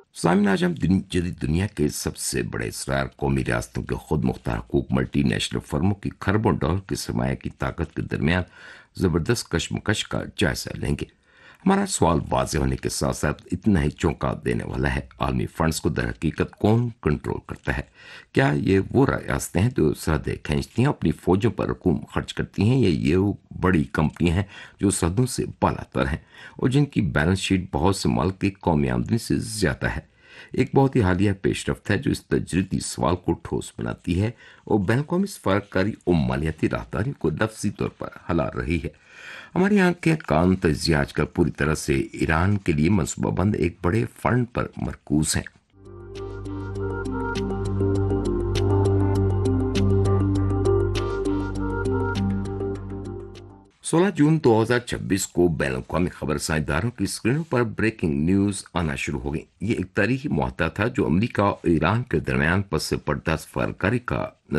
सामने आज हम जदीद दुनिया के सबसे बड़े इसरार कौमी रियासतों के खुद मुख्तार हकूक मल्टी नेशनल फर्मों की खरबों डॉलर की सरमाया की ताकत के दरमियान जबरदस्त कशमकश का जायजा लेंगे। हमारा सवाल वाजे होने के साथ साथ इतना ही चौंका देने वाला है, आलमी फंड्स को दर हकीकत कौन कंट्रोल करता है? क्या ये वो रियासतें हैं जो सरहदें खींचती हैं, अपनी फौजों पर रकूम खर्च करती हैं, या ये वो बड़ी कंपनियां हैं जो सरहदों से बालातर हैं और जिनकी बैलेंस शीट बहुत से माल की कौमी आमदनी से ज्यादा है? एक बहुत ही हालिया पेशरफ्त है जो इस तजरीदी सवाल को ठोस बनाती है और बैंकों में सफारतकारी और मालियाती राहदारी को लफ्जी तौर पर हिला रही है। हमारी आंखें कान तजिया आजकल पूरी तरह से ईरान के लिए मनसूबाबंद एक बड़े फंड पर मरकूज हैं। 16 जून 2026 को बैन अवी खबर साझेदारों की स्क्रीनों पर ब्रेकिंग न्यूज आना शुरू हो गई। ये एक तारीखी मुआहदा था जो अमरीका और ईरान के दरमियान पस पर्दा सफारतकारी का